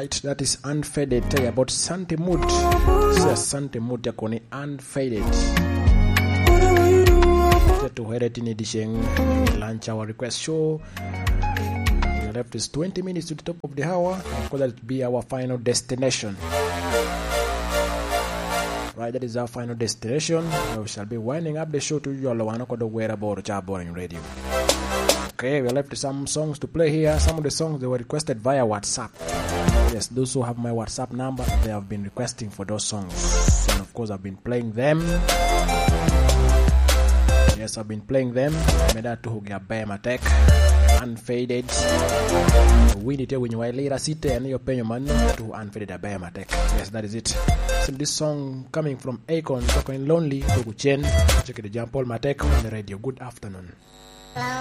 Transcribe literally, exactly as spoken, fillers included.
Right, that is Unfaded. Tell you about Sante Mood. This is Sante Mood yakoni Unfaded. To head it in edition, launch our request show. We left is twenty minutes to the top of the hour. Because that will be our final destination. Right, that is our final destination. We shall be winding up the show to you all. The Whereabout Jaboring Radio. Okay, we left some songs to play here. Some of the songs they were requested via WhatsApp. Yes, those who have my WhatsApp number, they have been requesting for those songs. And of course, I've been playing them. Yes, I've been playing them. Meda to Hugia Matek, Unfaded. Winnie te when you later sit and you pay your money to Unfaded Matek. Yes, that is it. So this song coming from Akon, talking lonely, to Chen. Check it, Jean Paul Matek on the radio. Good afternoon.